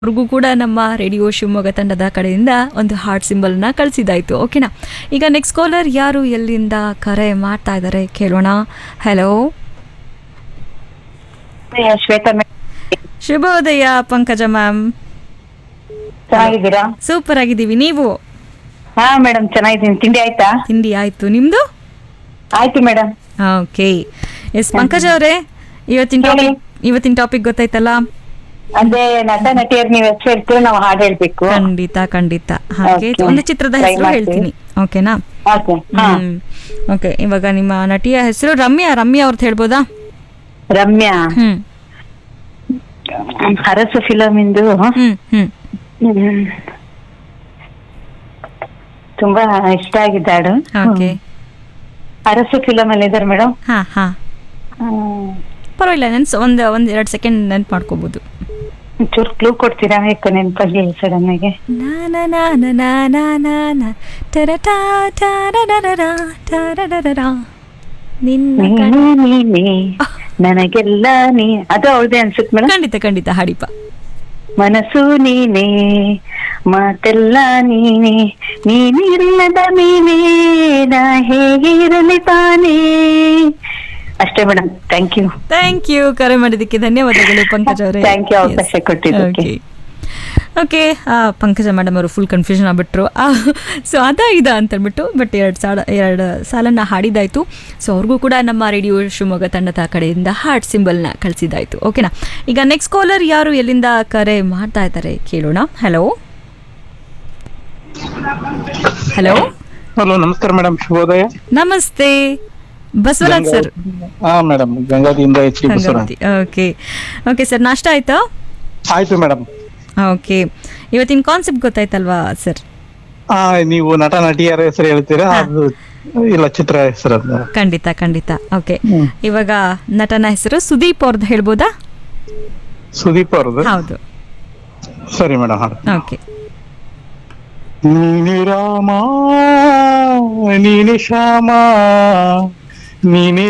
ಅವ್ರಿಗೂ ಕೂಡ ನಮ್ಮ ರೇಡಿಯೋ ಶಿವಮೊಗ್ಗ ತಂಡದ ಕಡೆಯಿಂದ ಒಂದು ಹಾರ್ಟ್ ಸಿಂಬಲ್ನ ಕಳಿಸಿದಾಯ್ತು. ಓಕೆನಾ, ಈಗ ನೆಕ್ಸ್ಟ್ ಕಾಲರ್ ಯಾರು ಎಲ್ಲಿಂದ ಕರೆ ಮಾಡ್ತಾ ಇದ್ದಾರೆ ಕೇಳೋಣ. ಹಲೋ, ಶ್ವೇತಾ ಶುಭೋದಯ ಪಂಕಜ ಮ್ಯಾಮ್. ಚೆನ್ನಾಗಿದ್ದೀರಾ? ಸೂಪರ್ ಆಗಿದ್ದೀವಿ, ನೀವು? ಹಾ ಮೇಡಮ್ ಚೆನ್ನಾಗಿದ್ದೀನಿ. ತಿಂಡಿ ಆಯ್ತಾ? ತಿಂಡಿ ಆಯ್ತು, ನಿಮ್ದು? ಆಯ್ತು ಮೇಡಮ್. ಓಕೆ, ಎಸ್ ಪಂಕಜ ಅವರೇ, ಇವತ್ತಿನ ಟಾಪಿಕ್ ಗೊತ್ತಾಯ್ತಲ್ಲ? ಅದೇ ನಟ ನಟಿಯರ್ ನೀವ್ ಹೆಸರು ಹೇಳ್ತೀರ, ನಾವು ಹಾಡು ಹೇಳ್ಬೇಕು. ಖಂಡಿತ ಖಂಡಿತ. ಹಾಗೆ Okay. ಒಂದು ಚಿತ್ರದ Try ಹೆಸರು ಮಾಡ್ತೀನಿ. ಹೇಳ್ತೀನಿ, ಓಕೆನಾ? ಓಕೆ. ಹಾ ಓಕೆ, ಇವಾಗ ನಿಮ್ಮ ನಟಿಯ ಹೆಸರು ರಮ್ಯಾ ಅವ್ರದ್ದು ಹೇಳ್ಬೋದಾ? ರಮ್ಯಾ ಹ್ಮ್ ಅರಸು ಫಿಲಮ್ ಇಂದು ಹ್ಮ್ ಹ್ಮ್ ಹ್ಮ್. ತುಂಬಾ ಇಷ್ಟ ಆಗಿದ್ದ ಹಾಡು. ಓಕೆ, ಅರಸು ಫಿಲಮ್ ಅಲ್ಲಿ ಇದಾರೆ ಮೇಡಮ್. ಹಾ ಹಾ ಪರವಾಗಿಲ್ಲ, ಒಂದ್ 2 ಸೆಕೆಂಡ್ ನೆನ್ಪು ಮಾಡ್ಕೋಬಹುದು. ಚೂರು ಕ್ಲೂ ಕೊಡ್ತೀರಾ? ಯಾಕೆ ನೆನಪಾಗಿ ಸಡನ್ ಆಗಿ. ನೀನೇ ನನಗೆಲ್ಲ ನೀ, ಅದು ಅವಳದೇ ಅನ್ಸುತ್ತೆ ಮೇಡಮ್. ಖಂಡಿತ ಖಂಡಿತ, ಹಾಡಿಪ. ಮನಸ್ಸು ನೀನೇ, ಮಾತೆಲ್ಲ ನೀನೇ, ನೀನಿಲ್ಲದ ನೀನೇ, ನಾ ಹೇಗೆ ಇರಲಿ ತಾನೇ. ಅಷ್ಟೇ madam. Thank you. Thank you, ಕರೆ ಮಾಡಿದ್ದಕ್ಕೆ ಧನ್ಯವಾದಗಳು ಪಂಕಜ್ ಅವರೇ. ಥ್ಯಾಂಕ್ ಯು ಅವಕಾಶ ಕೊಟ್ಟಿದ್ದಕ್ಕೆ. ಓಕೆ, ಪಂಕಜ ಮೇಡಮ್ ಅವರು ಫುಲ್ ಕನ್ಫ್ಯೂಷನ್ ಆಗ್ಬಿಟ್ರು. ಸೊ ಇದ ಅಂತ ಅಂದ್ಬಿಟ್ಟು, ಬಟ್ ಎರಡು ಸಾಲನ್ನ ಹಾಡಿದಾಯ್ತು. ಸೊ ಅವ್ರಿಗೂ ಕೂಡ ನಮ್ಮ ರೇಡಿಯೋ ಶಿವಮೊಗ್ಗ ತಂಡದ ಕಡೆಯಿಂದ ಹಾರ್ಟ್ ಸಿಂಬಲ್ನ ಕಳಿಸಿದಾಯ್ತು. ಓಕೆನಾ, ಈಗ ನೆಕ್ಸ್ಟ್ ಕಾಲರ್ ಯಾರು ಎಲ್ಲಿಂದ ಕರೆ ಮಾಡ್ತಾ ಇದ್ದಾರೆ ಕೇಳೋಣ. ಹಲೋ ಹಲೋ ಹಲೋ, ನಮಸ್ಕಾರ ಮೇಡಮ್. ಶುಭೋದಯ. ನಮಸ್ತೆ, ಬಸವರಾಜ್ ಸರ್. ಹಾ madam, ಗಂಗಾದಿಯಿಂದ H D Basavaraj. Okay okay sir, ನಾಷ್ಟ ಆಯ್ತಾ? ಆಯ್ತು ಮೇಡಮ್. ಓಕೆ, ಇವತ್ತಿನ ಕಾನ್ಸೆಪ್ಟ್ ಗೊತ್ತಾಯ್ತಲ್ವಾ ಸರ್? ನೀವು ನಟ ನಟಿಯರ ಹೆಸರು ಹೇಳ್ತೀರಾ? ಅದು ಇಲ್ಲ, ಚಿತ್ರ ಹೆಸರು ಅದು. ಖಂಡಿತ ಖಂಡಿತ. ಓಕೆ, ಇವಾಗ ನಟನ ಹೆಸರು ಸುದೀಪ್ ಅವ್ರದ್ದು ಹೇಳ್ಬೋದಾ? ಸುದೀಪ್ ಅವ್ರದ್ದು? ಹೌದು. ಸರಿ ಮೇಡಮ್, ಹಾಡು. ಓಕೆ. ನೀನಿ ರಾಮ ನೀನಿ ಶ್ಯಾಮ ನೀನಿ